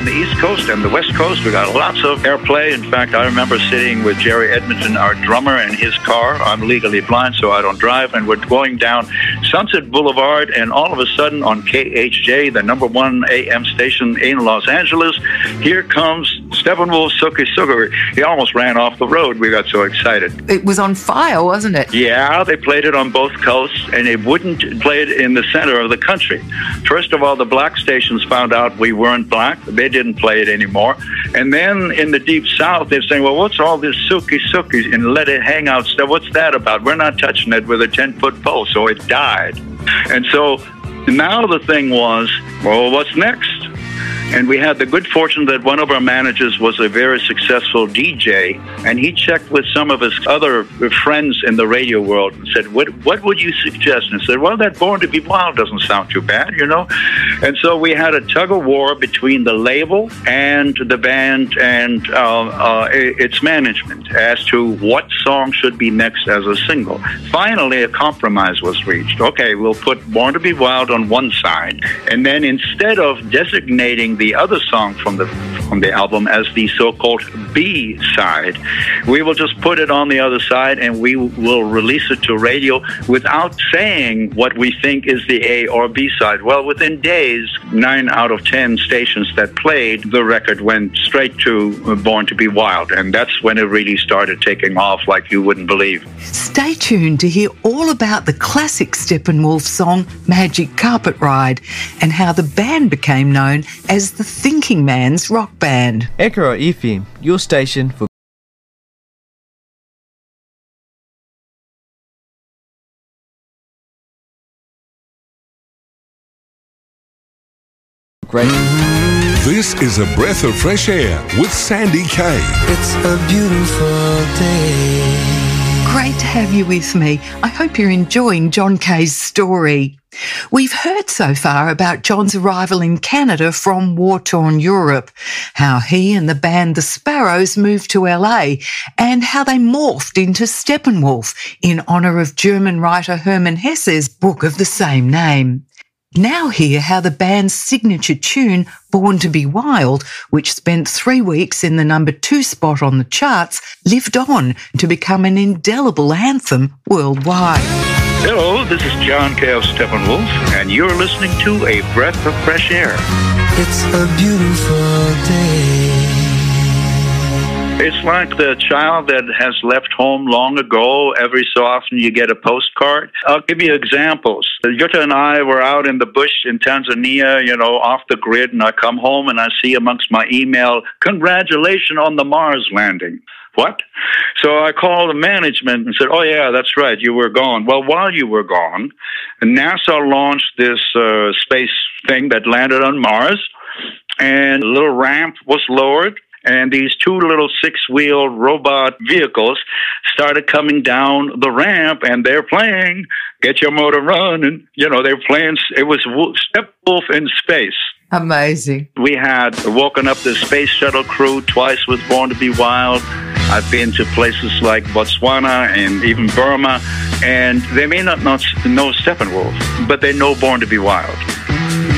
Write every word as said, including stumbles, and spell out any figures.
on the East Coast and the West Coast. We got lots of airplay. In fact, I remember sitting with Jerry Edmonton, our drummer, in his car. I'm legally blind, so I don't drive. And we're going down Sunset Boulevard, and all of a sudden on K H J, the number one A M station in Los Angeles, here comes Steppenwolf, Sookie Sookie. He almost ran off the road. We got so excited. It was on fire, wasn't it? Yeah, they played it on both coasts, and they wouldn't play it in the center of the country. First of all, the black stations found out we weren't black. They didn't play it anymore. And then in the Deep South, they're saying, well, what's all this Sookie Sookie and let it hang out stuff? What's that about? We're not touching it with a ten-foot pole. So it died. And so now the thing was, well, what's next? And we had the good fortune that one of our managers was a very successful D J, and he checked with some of his other friends in the radio world and said, what what would you suggest? And said, well, that Born to Be Wild doesn't sound too bad, you know? And so we had a tug of war between the label and the band and uh, uh, its management as to what song should be next as a single. Finally, a compromise was reached. Okay, we'll put Born to Be Wild on one side, and then instead of designating the other song from the from the album as the so-called B side, we will just put it on the other side, and we will release it to radio without saying what we think is the A or B side. Well, within days, nine out of ten stations that played the record went straight to Born to Be Wild, and that's when it really started taking off like you wouldn't believe. Stay tuned to hear all about the classic Steppenwolf song Magic Carpet Ride and how the band became known as the Thinking Man's Rock Band. Echo F M, your station for great. This is a breath of fresh air with Sandy Kay. It's a beautiful day. Great to have you with me. I hope you're enjoying John Kay's story. We've heard so far about John's arrival in Canada from war-torn Europe, how he and the band The Sparrows moved to L A, and how they morphed into Steppenwolf in honour of German writer Hermann Hesse's book of the same name. Now hear how the band's signature tune, Born to Be Wild, which spent three weeks in the number two spot on the charts, lived on to become an indelible anthem worldwide. Hello, this is John Kay of Steppenwolf, and you're listening to A Breath of Fresh Air. It's a beautiful day. It's like the child that has left home long ago. Every so often you get a postcard. I'll give you examples. Jutta and I were out in the bush in Tanzania, you know, off the grid, and I come home and I see amongst my email, congratulations on the Mars landing. What? So I called the management and said, oh, yeah, that's right, you were gone. Well, while you were gone, NASA launched this uh, space thing that landed on Mars, and a little ramp was lowered, and these two little six-wheel robot vehicles started coming down the ramp, and they're playing Get Your Motor Running. You know, they're playing, it was Steppenwolf in space. Amazing. We had woken up the space shuttle crew twice with Born to Be Wild. I've been to places like Botswana and even Burma, and they may not know Steppenwolf, but they know Born to Be Wild.